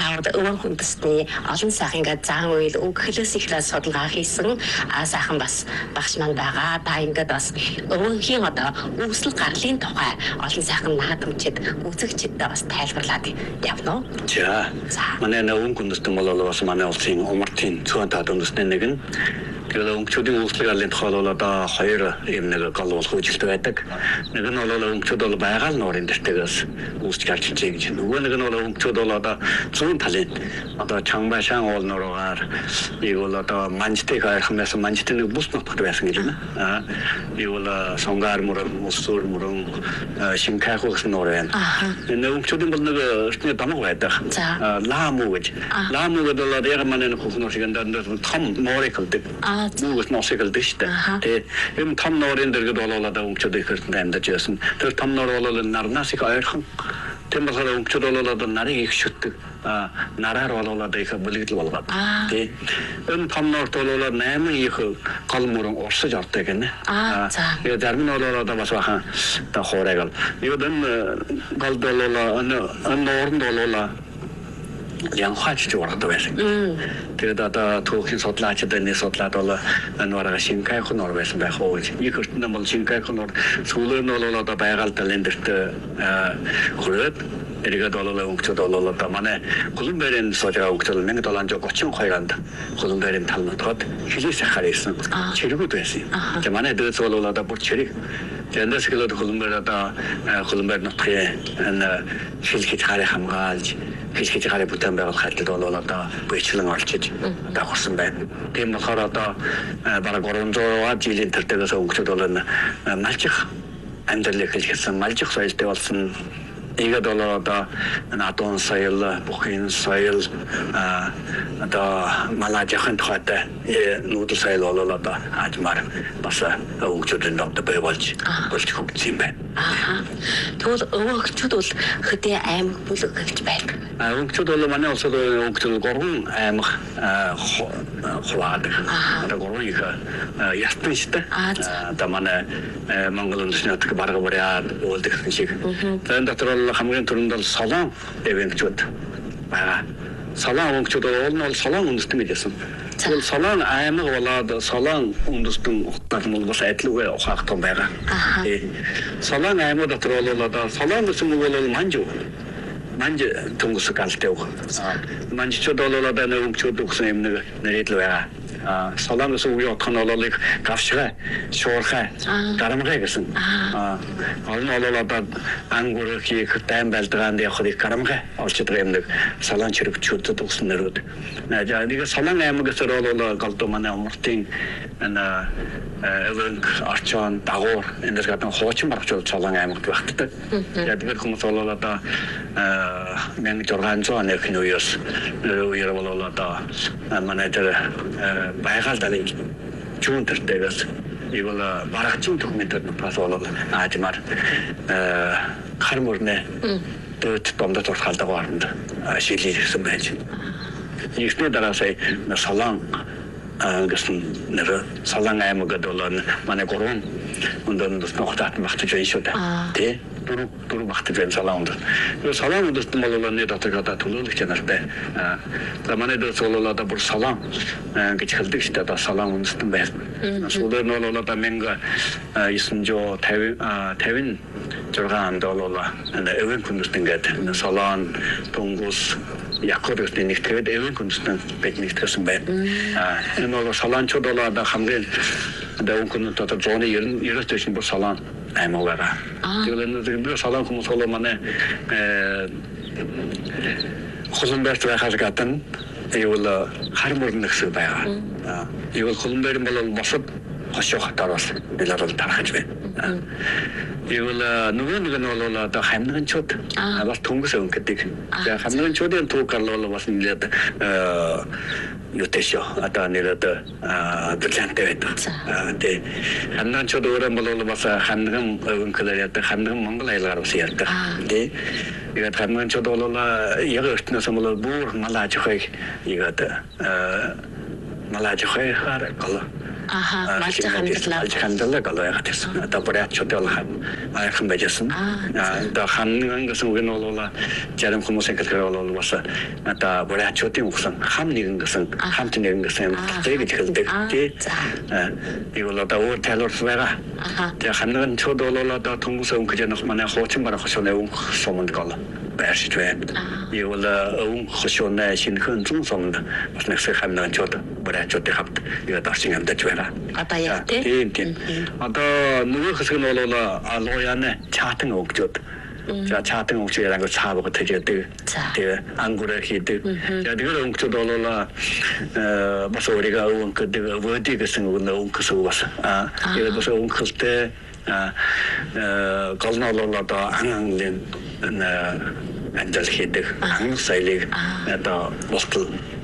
заавал өвөн хүндэсний олон сайхан ингээд зан үйл өгөхлөөс ихлээр судалгаа хийсэн сайхан бас багш маань байгаа. Та ингээд бас өвөнхийн одоо үүсэл гарлын тухай олон сайхан наадамчид үзэгчдэд бас тайлбарлаад явна уу? За. Манай өвөн хүндэстэн бол бас манай улсын умартын цөөн таад үндэсний нэг нь. Тэгээд өнгөчүүдийн үйлчлэг арлын тухай бол одоо хоёр юм нэг гол болох үжилт байдаг. Нэг нь бол өнгөчүүд бол байгаль нуурын дэвтэгээс үүсч гарч ижээ гэж. Нөгөө нэг нь бол өнгөчүүд бол одоо зүүн талын одоо Чангбашаан уул нуруугаар нэг бол одоо Манжтыг хайрхамнаас Манжтын нэг бүс нутагт байсан гэж байна. Нэг бол Сонгаар мөрөн, Усуур мөрөн, Шинкайху гэсэн нуур байна. Өнгөчүүдийн бол нэг эртний дамаг байдаг. Ламу гэж. Ламу гэдэг бол яг манай хүүхэн шиг том нуурыг хэлдэг. Нүгээс носыг л дэжтэй. Тэгээд юм том нуурын дэргэд болоод өнгөчүүд их хэртэнд амьдарч байсан. Тэр том нуур бол нарнаас их ойрхон. Тийм болохоор өнгөчүүд болоод нарыг их шүтдэг. Нараар болоод их бэлэгдэл болгоод. Тэгээд энэ том нуурт бол 8 их гол мөрөн урсаж ордог гэнэ. Тэгээд зарим нь болоод бас бахан та хоорыг л. Юу энэ гол бол энэ нуурнд бол 양화ч 쪽으로도 байсан. Тэгээд одоо түүхийн судлаачид энэ судлаад бол нуураа Шинкайху нуур байсан байх уу гэж. Нэг өртөнд бол Шинкайху нуур сүүл нь бол одоо байгаль талын дэрт хүрээд эргээд бол өнгөчүүд бол одоо манай Колумбиарын сожаа өнгөчүүд 1732 онд Колумбиарын тал нутгад хилээс ахаар ирсэн чиргүүд байсан. Тэгээд манай дөөс бол одоо бүр чирэг. Тэндээс гэлээд Колумбиар нутгийн энэ шилхэж хараа хамгаалж хилхэж хараа бүтээн байгуулахад бол одоо бичлэн орчиж давхарсан байна. Тийм болохоор одоо бараг 300 жилийн тэртээс өнгөчүүд бол малжих амьдралыг хэлсэн малжих соёлтой болсон. Игээд бол одоо надун соёл, бүхин соёл одоо малажихын тухайтай нүүдэл соёл бол одоо ажмаар бас өнгөчүүдийн одоо бай болж хөгжсөн юм байна. Тэгвэл өнгөчүүд бол хөдөө аймаг бүлэг гэж байдаг. Өнгөчүүд бол манай улсад өнгөчүүд 3 аймаг хуваадаг. Одоо 3 их ястан штэй. Одоо манай Монгол үндэсний нутаг бараг бариад уулдаг шиг. Тэгээд дотор бол хамгийн түрүүнд бол Солон өвөнгчүүд байгаа. Солон өвөнгчүүд бол Солон үндэстэн гэж хэлсэн. Тэгвэл Солон аймаг болоод Солон үндэстэн утгаар нь бас адилгүй ухаах том байгаа. Солон аймаг дотор бол одоо Солон гэсэн үг бол Манж түнгус галтай үг. Манжчууд бол одоо өвөнгчүүд гэсэн юм нэг нэрэл байгаа. Солон гэсэн үг утга нь бол их гавшгаа, шуурхай, гарамгай гэсэн. Олон одоо ангур хийх дайм байлдагаанд явах их гарамгай олж байгаа юм нэг солон чирэгчүүд гэсэн нэрүүд. Нэг Солон аймаг гэсэн бол голдуу манай умартын энэ өвөнг орчон дагуур энэ гадна хуучин баргчул Солон аймагт багтдаг. Тэгээд хүмүүс бол одоо 1600 оны үеэс үеэр бол одоо манай тэр байгаль талын зүүн тэртээс игэл барагчийн документууд бас бол аажмаар хар мөрнө дэвт домдод уртгалдаг орнд шилжүүлсэн байж. Ихний дараа сая Солон гэсэн нэр Солон аймагд бол манай 3 өндөр нухтат багтаж байна шүү дээ. Тэ дөрөв багтаж байна Солонд. Солон үндэст бол нэг дотор хата төлөөлөгч нартай. За манай дэс бол одоо бүр Солон гэж хэлдэг шүү дээ. Одоо Солон үндэстэн байна. Сүүлд нь бол одоо 1956 онд бол өвөн хүндэстэн гэдэг Солон, Тунгус Якорын нэгтгэхэд өвөн хүндэстэн нэгтгэсэн байна. Энэ бол Солончууд бол одоо хамгийн өвөн хүндэстэн дотор 190 бүр Солон аймаг байгаа. Тэгээд Солон хүмүүс бол манай Колумбиарт байхаас гадна ивэл хар мөрөн гэсэн байгаа. Ивэл Колумбиар бол босод хошоо хатаар бас нэлээд тархаж байна. Ивэл нөгөө нэг нь бол одоо хамнагчууд бас түнгис өвөн гэдэг. За хамнагчуудын түүх гал бас нэлээд юутэшо одоо нэлээд бриллиант байдаг. Тэгээд хамнагчууд өөрөө бол бас хамнаган өвөн хэлээр яадаг хамнаган Монгол айлгаар бас ярьдаг. Тэгээд хамнагчууд бол яг өртнөөс бол бүр малаажихыг игээд малаажихыг хараа малж хандлага алга гэсэн. Одоо бүрээд чөтөл аяхан байжсэн. Одоо ханнан гэсэн үг нь бол зарим хүмүүсийн хэлээр бол бас одоо бүрээд чөтийн үгсэн хам нэгэн гэсэн хамт нэгэн гэсэн гэж хэлдэг. Die wil dat ook teller verwerken. De anderen zullen dat toen ook nog maar een grootje maar gewoon ook sommige kallen. Bergstreep. Die wil ook gewoon zien hun toen sommige. Was niks zeg hem dan jot. Maar hij jot hebt. Je dat zien hem dat weer. Ja. Dat nu gezien alloyane chating ook jot. 자 차등 옥지라는 거 차보고 되게 되게 안구를 히드 자 이거 옥지도로라 벌써 우리가 그 어디 그 생각은 옥서 왔어 이거 벌써 옥을 때 갈나로라도 안한된 안절 히드 안 사이리 또 버스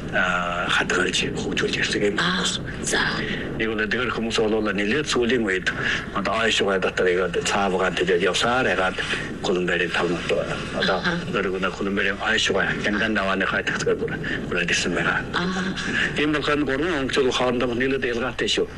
하드걸지 호주지 쓰게 먹었어. 이거는 내가 그무서 올라는 일이 소리 뭐 있다. 나 아이쇼가 다다리가 차보가 되게 역사래가 콜롬비아에 탈노도. 나 그러고나 콜롬비아 아이쇼가 간간 나와네 하이트 그래 됐습니다. 임벌간 거는 옥조로 하는다 일을 대가 되죠.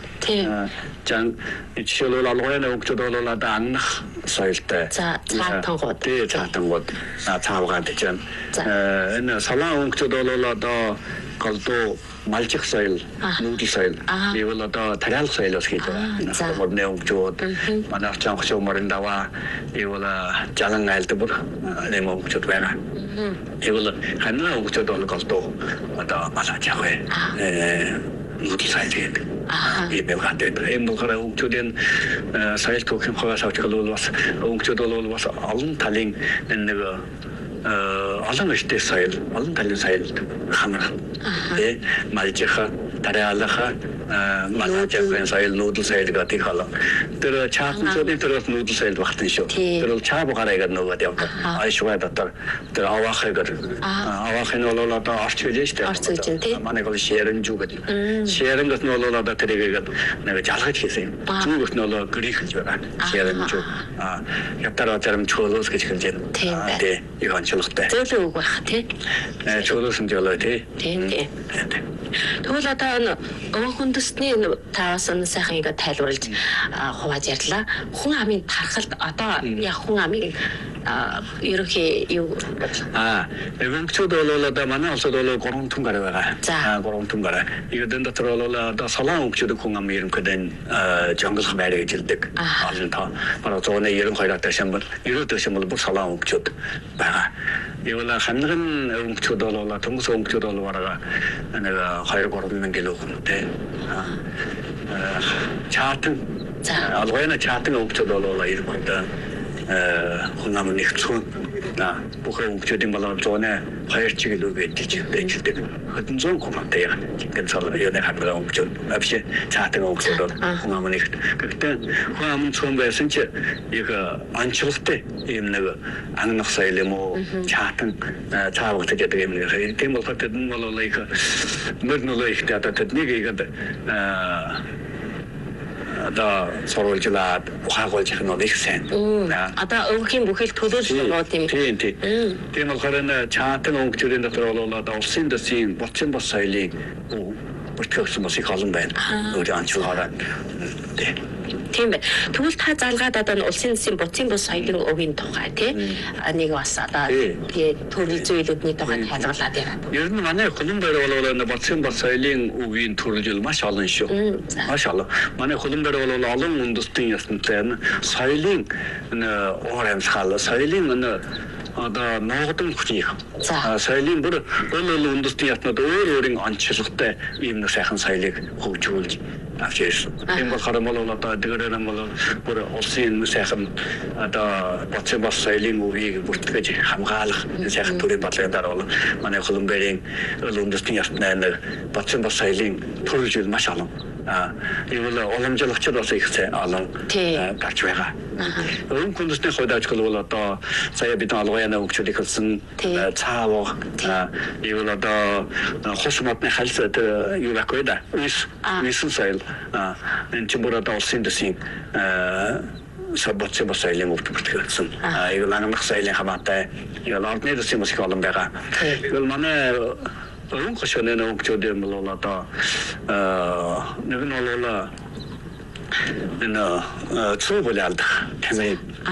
장 이치로라 로에는 옥조도로라 당 살때 자 차던 것. 네 차던 것. 나 차보가 되잖아. 나 살랑 옥조도로라도 kalto malchik soil, nudi soil. Di wala to tagal soil os kita. Modne ungchot, mana chang khso marindawa. Di wala jalang ngail tebur, ne mo ungchot wena. Di wala kanna ungchot wala kalto, ada mala chakwe. Nudi soil dit. Di belgate. Mulkara ungchoten soil kokim khawa sauchkalul was ungchot wala was alun taling nega. Олон ихтэй соёл, олон талын соёл хамрах. Тэ малжиха, тариалаха, малжиха соёл нүүдэл соёл гэдэг хала. Тэр чаатны тэр нүүдэл соёл багтан шүү. Тэр чааб гараагаад нөгөө явдаг. Айшваа дотор тэр аваахыг аваахын бол одоо орч хэлж штэ. Манай гол шэрэн зүг гэдэг. Шэрэн гэдэг нь бол одоо тэрийгээд нэг жалгаж хийсэн. Зүг гэдэг нь бол грих гэж байна. Шэрэн зүг. Ятараа зарим чуулус гэж хэлж байна. Тэ 이건 줄었대. 저도 와 돼. 네, 줄었으면 줄어대. 네. Тэгвэл одоо өвгөндөсний таасан сайханыг тайлбарлаж хувааж ярьлаа. Хүн амын тархалт одоо яг хүн амын ерөнхий юу өвгөнчүүд бол одоо манай улсад бол 3 тун гараа байгаа. 3 тун гараа. Ийгдэн дотор бол одоо салаан өвгчүүд хүн амын ерөнхийдөө жонглох байраа гэж хэлдэг. Олон та манай зооны 92 дэшин бол 90 дэшин бол бүх салаан өвгчүүд байгаа. 이거는 한국은 웅초도로나 동서 웅초도로 와라가 내가 2-3명 길로인데 차트 알고는 차트 웅초도로라 이렇게 혼나면 niksun 나 부խ 웅초딩 말로 전에 화열치기로 되지 되지 어떤 고맙대요. 근처로 연애 하는 웅초 없이 차트 웅초도 혼나면 그때 혼나면 처음 배웠을 때 이거 안 쳤을 때 이거 안 낙사일에 뭐 차트 차하고 되게 되게 이 때문에 같은 걸로 이거 뭐는 이거 다 technique 이거 다 서로 지나 화고 지는 어디 있어요. 아다 어긴 목을 도도지는 거 때문에. 때문에 그러나 차트 웅초딩 들어올라 다 없인데 신 멋진 버사일이 어떻게 무슨 가는 배 우리 안 추가라. 네. Тийм бай. Тэгвэл та залгаад одоо улсын засгийн буцын бус соёлын өвийн тухай нэг бас одоо төрөл зүйлүүдний тухай хязгаарлаад байна. Ер нь манай Колумбиар бол буцын бус соёлын өвийн төрөл маш олон шүү. Маш олон. Манай Колумбиар бол олон үндэстэн ясантай соёлын оранжхал соёлын одоо ногдон хүчний соёлын бүр өөр үндэстэн ятнууд өөрийн онцлогтой ийм нэг сайхан соёлыг хөгжүүлж авчирсан. Энэ бол харамал одоо дэгэрэн бол бүр улсын сайхан одоо буцын бус соёлын өвийг бүртгэж хамгаалах сайхан төрийн бодлогын дараа бол манай Колумбиагийн үндэстэн ятнаа буцын бус соёлын төрөлжил маш олон. 이걸 오염절록처럼 이렇게 알아 같이 해가. 군대에 거다지 걸고 또 사회비도 알고야나 옥초리 것은 차고 이걸 또 호수mat에 할수 유라고다. 위수사일 인치보다 올신듯이 sabotse basailen optoptgutsen igal lang saailen hamata igal ordnede simus kolum bega igal mane өнгөшөнөө өнгөчөдөө мололоо нэг нь болоо энэ цугуулаад тэмээ